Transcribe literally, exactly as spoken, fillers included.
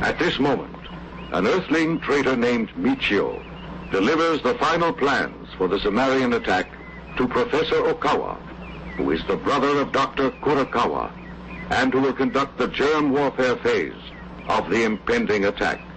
At this moment, an Earthling traitor named Michio delivers the final plans for the Sumerian attack to Professor Okawa, who is the brother of Doctor Kurakawa, and who will conduct the germ warfare phase of the impending attack.